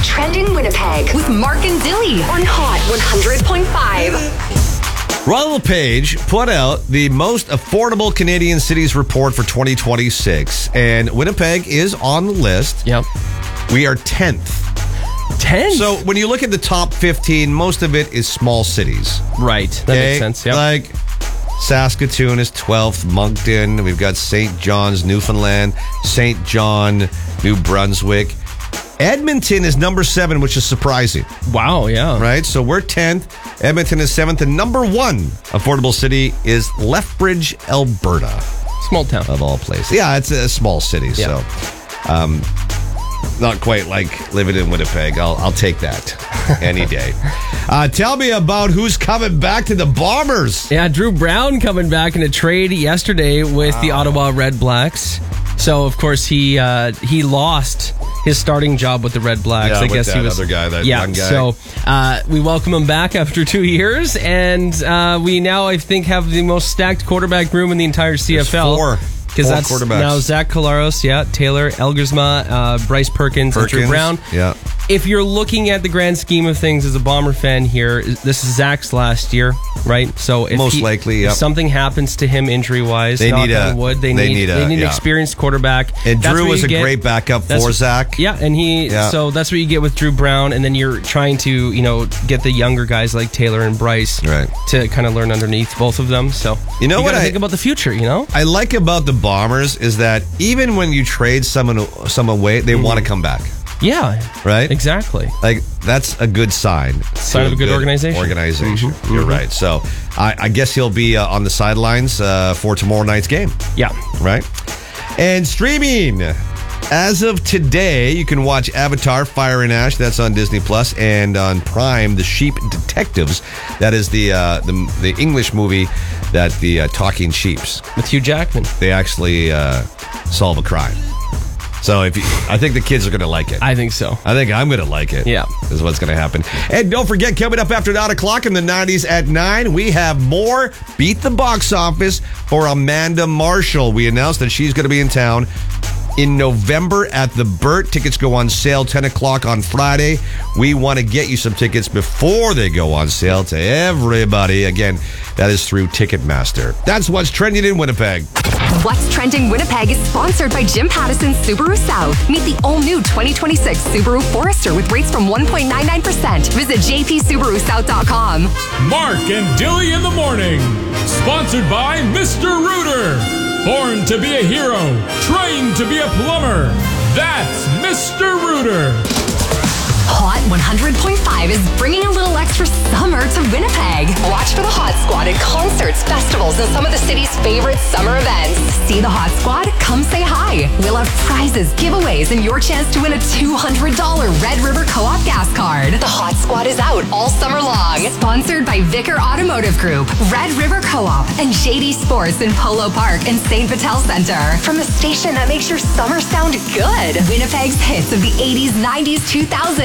What's Trending Winnipeg with Mark and Dilly on Hot 100.5. Ronald LePage put out the most affordable Canadian cities report for 2026, and Winnipeg is on the list. Yep. We are 10th. 10? So when you look at the top 15, most of it is small cities. Right. That makes sense. Yep. Like Saskatoon is 12th, Moncton. We've got St. John's, Newfoundland, St. John, New Brunswick. Edmonton is number 7, which is surprising. Wow, yeah. Right? So we're 10th. Edmonton is 7th. And number 1 affordable city is Lethbridge, Alberta. Small town. Of all places. Yeah, it's a small city. Yeah. So, not quite like living in Winnipeg. I'll take that any day. Tell me about who's coming back to the Bombers. Yeah, Drew Brown coming back in a trade yesterday with the Ottawa Red Blacks. So, of course, he lost his starting job with the Red Blacks. Yeah, I guess with he was other guy, that yeah, young guy. So we welcome him back after 2 years, and we now, I think, have the most stacked quarterback room in the entire CFL. Four That's quarterbacks. Now Zach Collaros, Taylor Elgersma, Bryce Perkins, and Drew Brown. Yeah. If you're looking at the grand scheme of things as a Bomber fan here, this is Zach's last year, right? So if Most likely, yep. if something happens to him injury-wise, They knock need on wood, they need an yeah. experienced quarterback. And That's Drew what was you a get. great backup for Zach. Yeah, and so that's what you get with Drew Brown, and then you're trying to, get the younger guys like Taylor and Bryce to kind of learn underneath both of them. So you know what I think about the future, I like about the Bombers is that even when you trade someone away, they want to come back. Yeah. Right? Exactly. Like, that's a good sign. Sign of a good organization. Mm-hmm. You're right. So, I guess he'll be on the sidelines for tomorrow night's game. Yeah. Right? And streaming. As of today, you can watch Avatar: Fire and Ash. That's on Disney Plus, and on Prime, The Sheep Detectives. That is the English movie that the talking sheeps with Hugh Jackman. They actually solve a crime. So I think the kids are going to like it. I think so. I think I'm going to like it. Yeah. Is what's going to happen. And don't forget, coming up after 9 o'clock in the 90s at 9, we have more Beat the Box Office for Amanda Marshall. We announced that she's going to be in town in November at the Burt. Tickets go on sale 10 o'clock on Friday. We want to get you some tickets before they go on sale to everybody. Again, that is through Ticketmaster. That's what's trending in Winnipeg. What's Trending Winnipeg is sponsored by Jim Pattison Subaru South. Meet the all-new 2026 Subaru Forester with rates from 1.99%. Visit jpsubarusouth.com. Mark and Dilly in the morning. Sponsored by Mr. Rooter. Born to be a hero, trained to be a plumber. That's Mr. Rooter. Hot 100.5 is bringing a little extra summer to Winnipeg. Watch for the Hot Squad at concerts, festivals, and some of the city's favorite summer events. See the Hot Squad? Come say hi. We'll have prizes, giveaways, and your chance to win a $200 Red River Co-op gas card. The Hot Squad is out all summer long. Sponsored by Vicar Automotive Group, Red River Co-op, and JD Sports in Polo Park and St. Vital Center. From the station that makes your summer sound good. Winnipeg's hits of the 80s, 90s, 2000s.